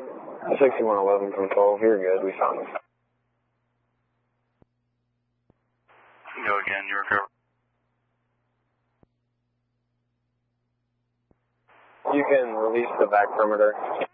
6111 from 12, you're good, we found him. Go again, you recover. You can release the back perimeter.